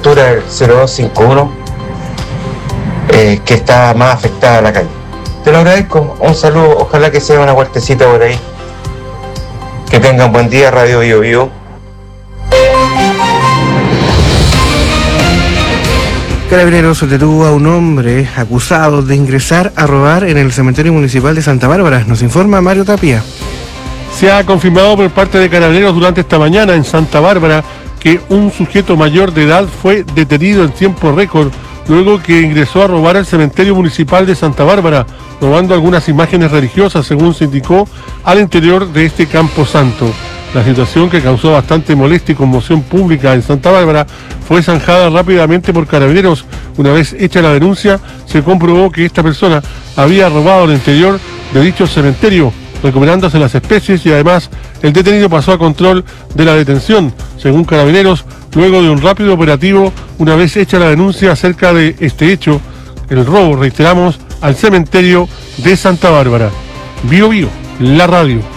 altura del 0251, que está más afectada la calle. Te lo agradezco, un saludo, ojalá que sea una vueltecita por ahí. Que tengan buen día, Radio Bio Bio. Carabineros detuvo a un hombre acusado de ingresar a robar en el cementerio municipal de Santa Bárbara. Nos informa Mario Tapia. Se ha confirmado por parte de Carabineros durante esta mañana en Santa Bárbara que un sujeto mayor de edad fue detenido en tiempo récord luego que ingresó a robar al cementerio municipal de Santa Bárbara, robando algunas imágenes religiosas, según se indicó, al interior de este camposanto. La situación, que causó bastante molestia y conmoción pública en Santa Bárbara, fue zanjada rápidamente por Carabineros. Una vez hecha la denuncia, se comprobó que esta persona había robado al interior de dicho cementerio, recuperándose las especies, y además el detenido pasó a control de la detención, según Carabineros, luego de un rápido operativo, una vez hecha la denuncia acerca de este hecho, el robo, reiteramos, al cementerio de Santa Bárbara. Bio Bio, la radio.